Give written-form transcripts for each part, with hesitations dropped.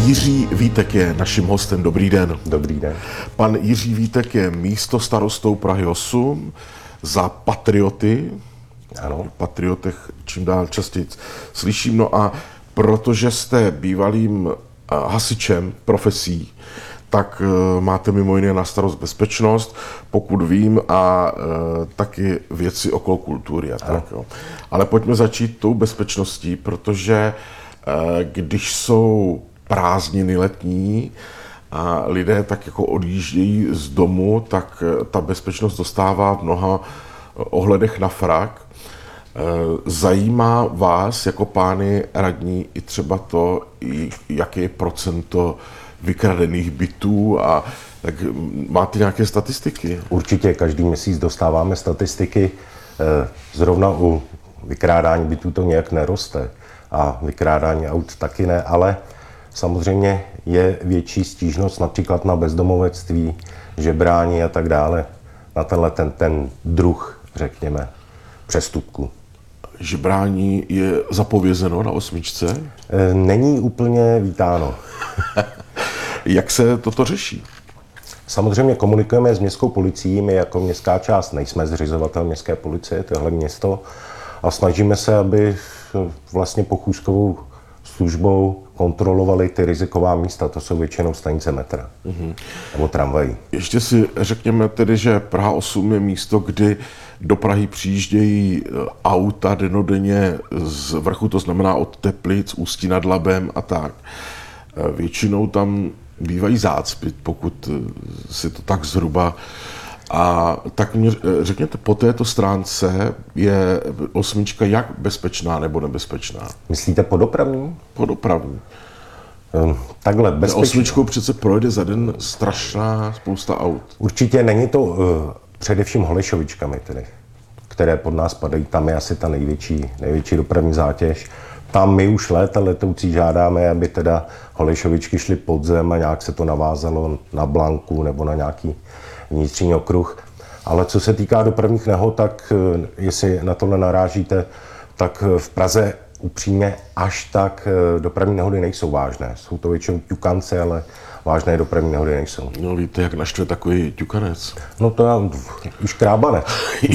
Jiří Vítek je naším hostem. Dobrý den. Dobrý den. Pan Jiří Vítek je místostarostou Prahy 8 za Patrioty. Ano. O Patriotech čím dál častěji slyším. No a protože jste bývalým hasičem profesí, tak máte mimo jiné na starost bezpečnost, pokud vím, a taky věci okolo kultury a tak. Jo. Ale pojďme začít tou bezpečností, protože když jsou prázdniny letní a lidé tak jako odjíždějí z domu, tak ta bezpečnost dostává v mnoha ohledech na frak. Zajímá vás jako pány radní i třeba to, jaké je procento vykradených bytů, a tak máte nějaké statistiky? Určitě každý měsíc dostáváme statistiky. Zrovna u vykrádání bytů to nějak neroste a vykrádání aut taky ne, ale samozřejmě je větší stížnost například na bezdomovectví, žebrání a tak dále, na ten druh, řekněme, přestupku. Žebrání je zapovězeno na 8? Není úplně vítáno. Jak se toto řeší? Samozřejmě komunikujeme s městskou policií, my jako městská část nejsme zřizovatel městské policie, to je hlavní město, a snažíme se, aby vlastně pochůzkovou službou kontrolovali ty riziková místa, to jsou většinou stanice metra nebo tramvají. Ještě si řekněme tedy, že Praha 8 je místo, kdy do Prahy přijíždějí auta dennodenně z vrchu, to znamená od Teplic, Ústí nad Labem a tak. Většinou tam bývají zácpy, pokud si to tak zhruba. A tak mě řekněte, po této stránce je 8 jak bezpečná nebo nebezpečná? Myslíte po dopravní? Po dopravní. Takhle, bezpečná. 8 přece projde za den strašná spousta aut. Určitě není to především Holešovičkami, tedy, které pod nás padají. Tam je asi ta největší dopravní zátěž. Tam my už letoucí žádáme, aby teda Holešovičky šly pod zem a nějak se to navázalo na Blanku nebo na nějaký vnitřní okruh. Ale co se týká dopravních nehod, tak jestli na tohle narážíte, tak v Praze upřímně až tak dopravní nehody nejsou vážné. Jsou to většinou ťukance, ale vážné dopravní nehody nejsou. No víte, jak naštve takový ťukanec? No to já, už krábanec.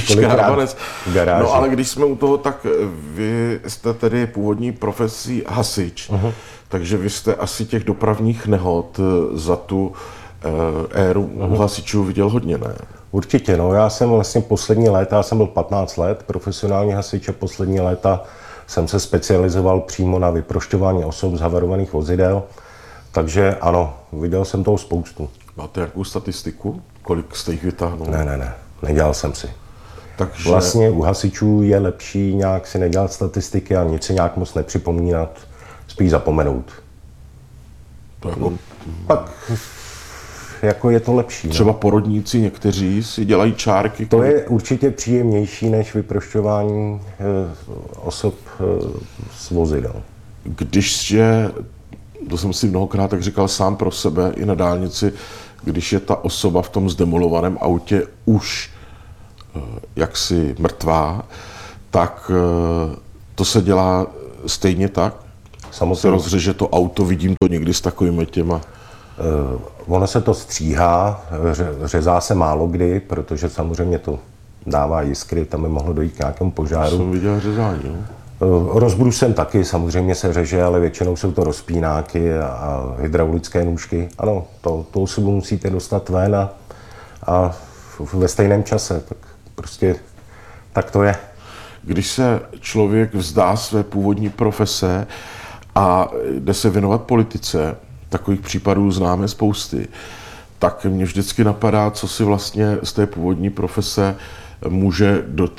No ale když jsme u toho, tak vy jste tedy původní profesí hasič, takže vy jste asi těch dopravních nehod za tu éru u hasičů viděl hodně, ne? Určitě, no, já jsem vlastně poslední léta, já jsem byl 15 let profesionální hasič a poslední léta jsem se specializoval přímo na vyprošťování osob z havarovaných vozidel, takže ano, viděl jsem toho spoustu. Máte nějakou statistiku? Kolik jste jich vytáhnul? Ne, nedělal jsem si. Takže... Vlastně u hasičů je lepší nějak si nedělat statistiky a nic si nějak moc nepřipomínat, spíš zapomenout. To jako... Pak jako je to lepší. Třeba porodníci někteří si dělají čárky. To je určitě příjemnější než vyprošťování osob z vozidel. Když je, to jsem si mnohokrát tak říkal sám pro sebe i na dálnici, když je ta osoba v tom zdemolovaném autě už jaksi mrtvá, tak to se dělá stejně tak? Samozřejmě. Se rozřeže to auto, vidím to někdy s takovými těma... Ono se to stříhá, řezá se málo kdy, protože samozřejmě to dává jiskry, tam by mohlo dojít k nějakému požáru. Jsem viděl řezání, jo? Rozbrusem taky samozřejmě se řeže, ale většinou jsou to rozpínáky a hydraulické nůžky. Ano, tu osobu musíte dostat ven a ve stejném čase, tak prostě tak to je. Když se člověk vzdá své původní profese a jde se věnovat politice, takových případů známe spousty, tak mě vždycky napadá, co si vlastně z té původní profese může do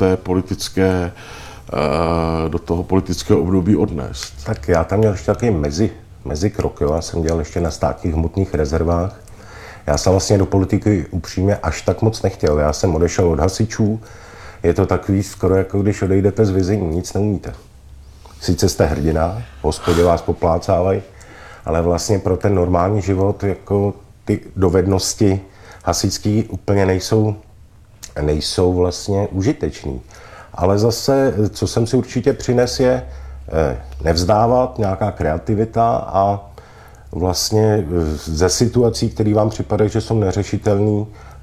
toho politického období odnést. Tak já tam měl ještě takový mezikrok, jo. Já jsem dělal ještě na státních hmotných rezervách. Já jsem vlastně do politiky upřímně až tak moc nechtěl. Já jsem odešel od hasičů. Je to takový skoro jako když odejdete z vězení, nic neumíte. Sice jste hrdina, v hospodě vás poplácávají, ale vlastně pro ten normální život jako ty dovednosti hasičský úplně nejsou vlastně užitečný. Ale zase, co jsem si určitě přines, je nevzdávat, nějaká kreativita a vlastně ze situací, které vám připadají, že jsou neřešitelné,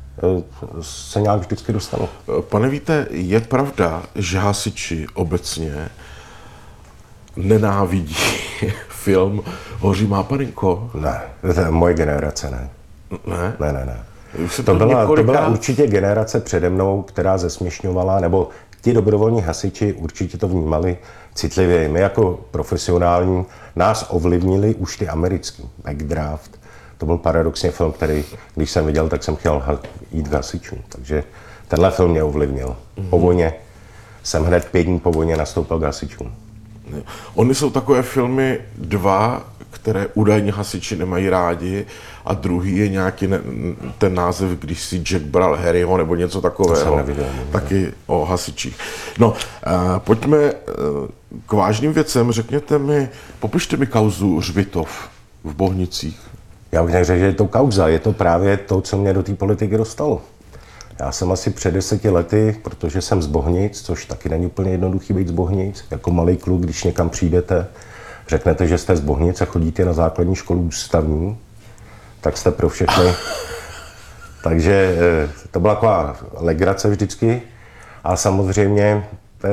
se nějak vždycky dostanu. Pane Víte, je pravda, že hasiči obecně nenávidí film Hoří má panenko? Ne, to je moje generace, ne. Ne? Ne. Už se To byla několikrát- určitě generace přede mnou, která zesměšňovala, nebo ti dobrovolní hasiči určitě to vnímali citlivě. My jako profesionální nás ovlivnili už ty americký Backdraft. To byl paradoxně film, který, když jsem viděl, tak jsem chtěl jít k hasičům. Takže tenhle film mě ovlivnil. Po vojně jsem hned 5 dní po vojně nastoupil k hasičům. Ony jsou takové filmy dva, které údajně hasiči nemají rádi, a druhý je nějaký ten název, když si Jack bral Harryho nebo něco takového. neviděl. Taky o hasičích. No, pojďme k vážným věcem. Řekněte mi, popište mi kauzu Hřbitov v Bohnicích. Já bych neřekl, že je to kauza, je to právě to, co mě do té politiky dostalo. Já jsem asi před 10 lety, protože jsem z Bohnic, což taky není úplně jednoduchý být z Bohnic, jako malý kluk, když někam přijdete, řeknete, že jste z Bohnic a chodíte na základní školu ústavní, tak jste pro všechny. Takže to byla taková legrace vždycky. A samozřejmě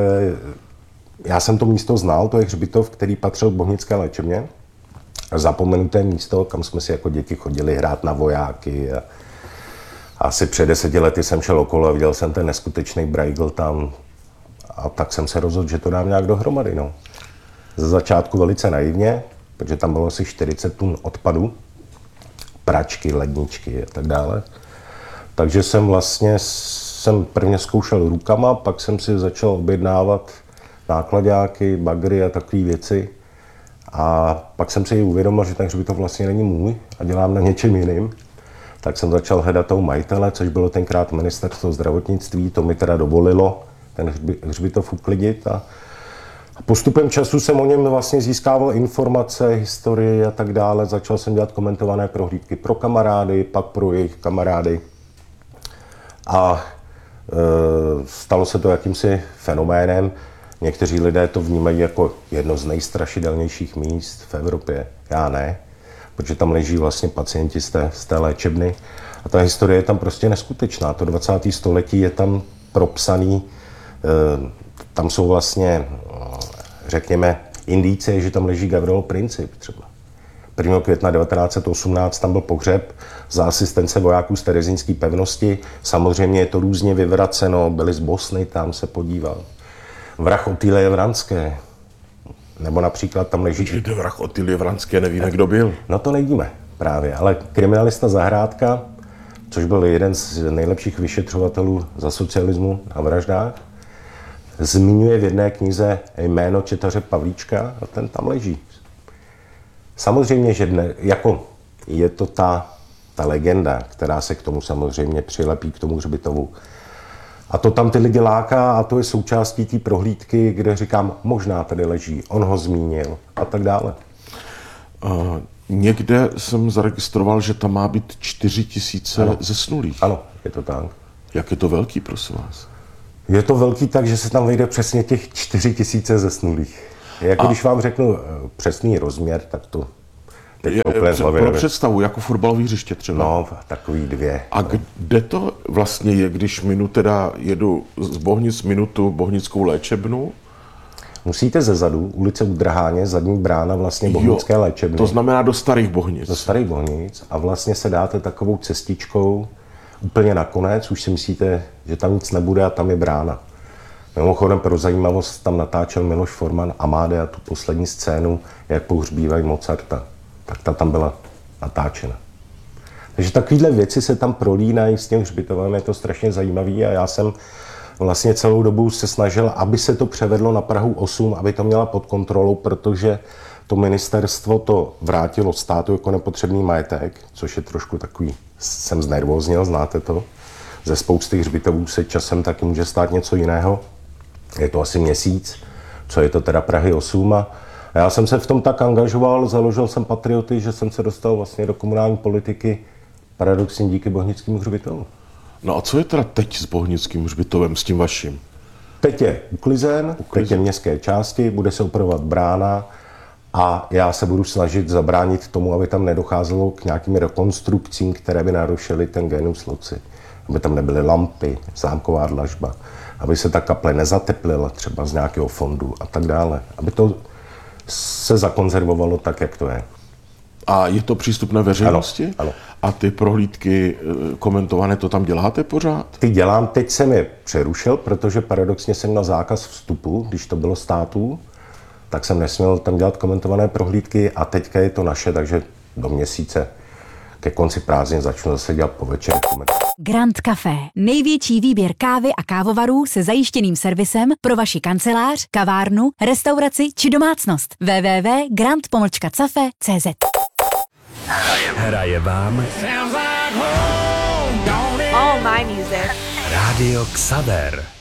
já jsem to místo znal, to je Hřbitov, který patřil k Bohnické léčebně. Zapomenuté místo, kam jsme si jako děti chodili hrát na vojáky. A asi před 10 lety jsem šel okolo a viděl jsem ten neskutečný brajgl tam. A tak jsem se rozhodl, že to dám nějak dohromady. No. Ze začátku velice naivně, protože tam bylo asi 40 tun odpadu, pračky, ledničky a tak dále. Takže jsem prvně zkoušel rukama, pak jsem si začal objednávat nákladáky, bagry a takové věci. A pak jsem si uvědomil, že ten hřbitov vlastně není můj a dělám na něčem jiným. Tak jsem začal hledat toho majitele, což bylo tenkrát ministerstvo zdravotnictví, to mi teda dovolilo ten hřbitov uklidit. A postupem času jsem o něm vlastně získával informace, historii a tak dále. Začal jsem dělat komentované prohlídky pro kamarády, pak pro jejich kamarády. A stalo se to jakýmsi fenoménem. Někteří lidé to vnímají jako jedno z nejstrašidelnějších míst v Evropě. Já ne, protože tam leží vlastně pacienti z té léčebny. A ta historie je tam prostě neskutečná. To 20. století je tam propsaný. Tam jsou vlastně, řekněme, indicie, že tam leží Gavrilo Princip třeba. 1. května 1918 tam byl pohřeb za asistence vojáků z terezínské pevnosti. Samozřejmě je to různě vyvraceno, byli z Bosny, tam se podíval. Vrah Otílie Vranské, nebo například tam leží... Počkejte, vrah Otílie Vranské, nevíme, kdo byl. No to nevíme právě, ale kriminalista Zahrádka, což byl jeden z nejlepších vyšetřovatelů za socialismu na vraždách, zmiňuje v jedné knize jméno četaře Pavlíčka a ten tam leží. Samozřejmě, že je to ta legenda, která se k tomu samozřejmě přilepí, k tomu hřbitovu. A to tam ty lidi láká a to je součástí té prohlídky, kde říkám, možná tady leží, on ho zmínil a tak dále. Někde jsem zaregistroval, že tam má být 4 000 zesnulých. Ano, je to tak. Jak je to velký, prosím vás? Je to velký tak, že se tam vejde přesně těch 4 000 zesnulých. Jako když vám řeknu přesný rozměr, tak to teď úplně z hlavy Pro nevím. představu, jako fotbalové hřiště třeba. No, takový 2. A kde to vlastně je, když jedu z Bohnic minutu Bohnickou léčebnu? Musíte zezadu, ulice Udrháně, zadní brána vlastně Bohnické léčebny. To znamená do Starých Bohnic. Do Starých Bohnic a vlastně se dáte takovou cestičkou úplně nakonec, už si myslíte, že tam nic nebude a tam je brána. Mimochodem pro zajímavost tam natáčel Miloš Forman Amadea tu poslední scénu, jak pohřbívají Mozarta. Tak ta tam byla natáčena. Takže takovéhle věci se tam prolínají s tím hřbitovem, je to strašně zajímavý a já jsem vlastně celou dobu se snažil, aby se to převedlo na Prahu 8, aby to měla pod kontrolou, protože to ministerstvo to vrátilo státu jako nepotřebný majetek, což je trošku takový, jsem znervózněl, znáte to. Ze spousty hřbitovů se časem taky může stát něco jiného. Je to asi měsíc, co je to teda Prahy 8 a já jsem se v tom tak angažoval, založil jsem Patrioty, že jsem se dostal vlastně do komunální politiky, paradoxně díky Bohnickému hřbitovu. No a co je teda teď s Bohnickým hřbitovem, s tím vaším? Teď je uklizen, teď je městské části, bude se opravovat brána A já se budu snažit zabránit tomu, aby tam nedocházelo k nějakým rekonstrukcím, které by narušily ten genius loci. Aby tam nebyly lampy, zámková dlažba, aby se ta kaple nezateplila třeba z nějakého fondu a tak dále. Aby to se zakonzervovalo tak, jak to je. A je to přístupné veřejnosti? Ano. A ty prohlídky komentované, to tam děláte pořád? Ty dělám, teď jsem je přerušil, protože paradoxně jsem na zákaz vstupu, když to bylo států, tak jsem nesměl tam dělat komentované prohlídky a teďka je to naše, takže do měsíce ke konci prázdnin začnu zase dělat po večer. Grand Café. Největší výběr kávy a kávovarů se zajištěným servisem pro vaši kancelář, kavárnu, restauraci či domácnost. www.grand-cafe.cz Hraje vám All my music. Rádio Xaver.